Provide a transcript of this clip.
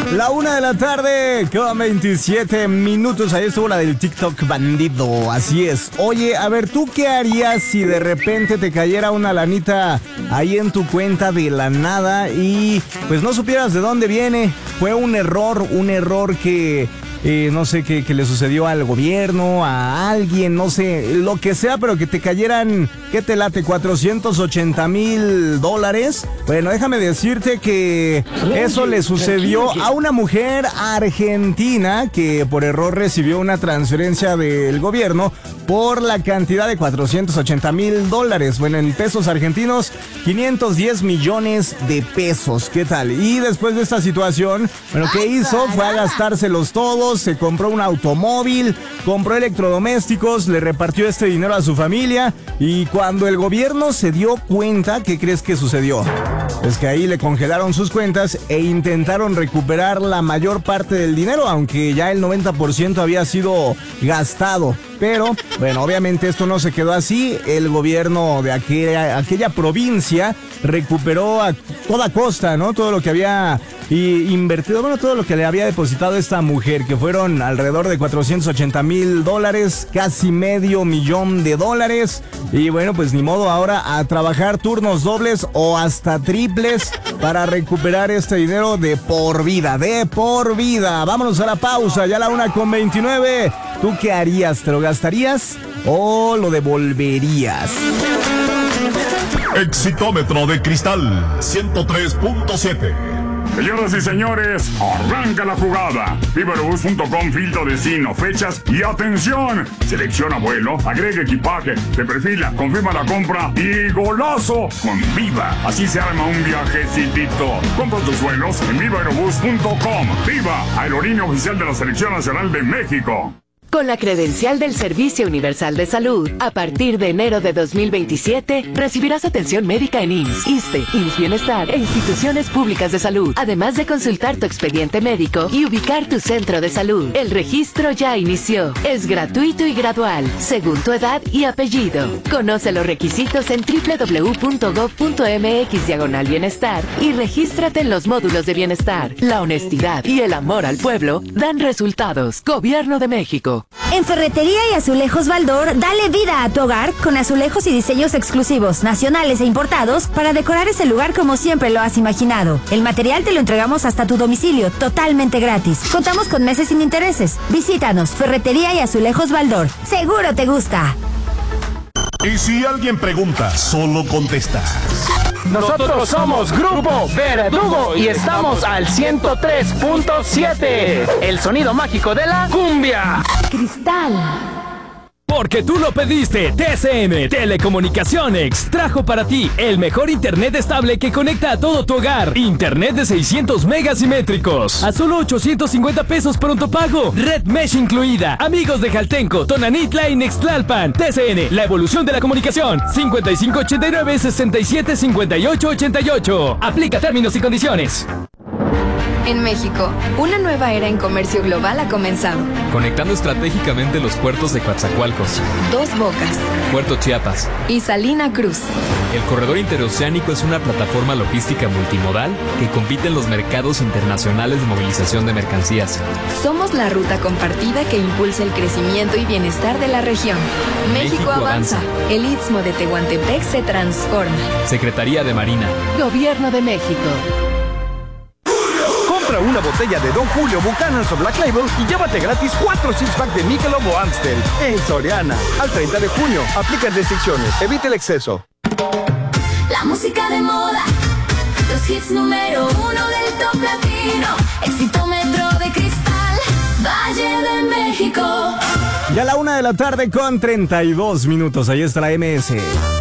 La 1 de la tarde con 27 minutos. Ahí estuvo la del TikTok bandido. Así es. Oye, a ver, ¿tú qué harías si de repente te cayera una lanita ahí en tu cuenta de la nada y pues no supieras de dónde viene? Fue un error que... no sé, que le sucedió al gobierno, a alguien, no sé, lo que sea, pero que te cayeran, ¿qué te late? $480,000. Bueno, déjame decirte que eso le sucedió a una mujer argentina que por error recibió una transferencia del gobierno por la cantidad de $480,000. Bueno, en pesos argentinos, 510 millones de pesos. ¿Qué tal? Y después de esta situación, bueno, ¿qué hizo? Fue a gastárselos todos. Se compró un automóvil, compró electrodomésticos, le repartió este dinero a su familia y cuando el gobierno se dio cuenta, ¿qué crees que sucedió? Es que ahí le congelaron sus cuentas e intentaron recuperar la mayor parte del dinero, aunque ya el 90% había sido gastado. Pero, bueno, obviamente esto no se quedó así. El gobierno de aquella provincia recuperó a toda costa, ¿no? Todo lo que había invertido, bueno, todo lo que le había depositado esta mujer, que fueron alrededor de $480,000, casi $500,000. Y bueno, pues ni modo, ahora a trabajar turnos dobles o hasta triples para recuperar este dinero de por vida, de por vida. Vámonos a la pausa, ya la 1:29. ¿Tú qué harías? ¿Te lo gastarías o lo devolverías? Exitómetro de cristal 103.7. Señoras y señores, arranca la jugada. Vivaerobus.com, filtro destino, fechas y atención. Selecciona vuelo, agrega equipaje, te perfila, confirma la compra y golazo con Viva. Así se arma un viajecitito. Compra tus vuelos en Vivaerobus.com. Viva, aerolínea oficial de la Selección Nacional de México. Con la credencial del Servicio Universal de Salud, a partir de enero de 2027, recibirás atención médica en IMSS, ISSSTE, IMSS Bienestar e instituciones públicas de salud, además de consultar tu expediente médico y ubicar tu centro de salud. El registro ya inició. Es gratuito y gradual, según tu edad y apellido. Conoce los requisitos en www.gov.mx/bienestar y regístrate en los módulos de bienestar. La honestidad y el amor al pueblo dan resultados. Gobierno de México. En Ferretería y Azulejos Baldor, dale vida a tu hogar con azulejos y diseños exclusivos, nacionales e importados para decorar ese lugar como siempre lo has imaginado. El material te lo entregamos hasta tu domicilio, totalmente gratis. Contamos con meses sin intereses. Visítanos, Ferretería y Azulejos Baldor. Seguro te gusta. Y si alguien pregunta, solo contesta. Nosotros somos Grupo Verdugo y estamos al 103.7. El sonido mágico de la cumbia. Cristal. Porque tú lo pediste, TCM Telecomunicaciones trajo para ti el mejor internet estable que conecta a todo tu hogar. Internet de 600 megas simétricos a solo 850 pesos pronto pago. Red Mesh incluida. Amigos de Jaltenco, Tonanitla y Nextlalpan. TCN, la evolución de la comunicación. 5589-675888. Aplica términos y condiciones. En México, una nueva era en comercio global ha comenzado. Conectando estratégicamente los puertos de Coatzacoalcos, Dos Bocas, Puerto Chiapas y Salina Cruz. El corredor interoceánico es una plataforma logística multimodal que compite en los mercados internacionales de movilización de mercancías. Somos la ruta compartida que impulsa el crecimiento y bienestar de la región. México avanza. El Istmo de Tehuantepec se transforma. Secretaría de Marina. Gobierno de México. Compra una botella de Don Julio Buchanan's o Black Label y llévate gratis 4 six-pack de Michelob o Amstel en Soriana. Al 30 de junio. Aplican restricciones. Evite el exceso. La música de moda. Los hits número 1 del top latino. Exitómetro de cristal. Valle de México. Ya la 1 de la tarde con 32 minutos. Ahí está la MS.